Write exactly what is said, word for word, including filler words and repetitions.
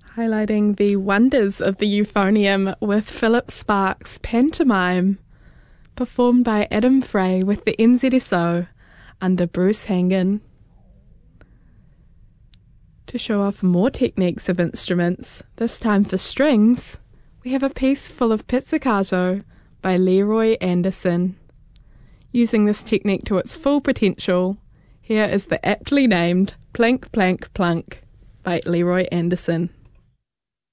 highlighting the wonders of the euphonium with Philip Sparks' Pantomime, performed by Adam Frey with the N Z S O under Bruce Hangen. To show off more techniques of instruments, this time for strings, we have a piece full of pizzicato by Leroy Anderson. Using this technique to its full potential, here is the aptly named Plank Plank Plunk by Leroy Anderson.